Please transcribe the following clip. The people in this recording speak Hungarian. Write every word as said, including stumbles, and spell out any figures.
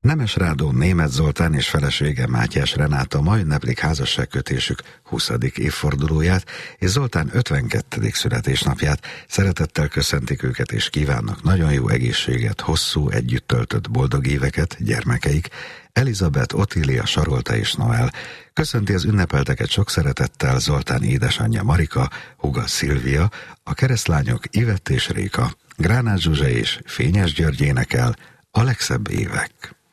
Nemes Rádó Németh Zoltán és felesége Mátyás Renáta ma ünneplik házasságkötésük huszadik évfordulóját és Zoltán ötvenkettedik születésnapját. Szeretettel köszöntik őket és kívánnak nagyon jó egészséget, hosszú, együtt töltött boldog éveket gyermekeik, Elizabeth, Otília, Sarolta és Noel. Köszönti az ünnepelteket sok szeretettel Zoltán édesanyja Marika, húga Szilvia, a keresztlányok Ivett és Réka. Gránát Zsuzsa és Fényes György énekel: A legszebb évek.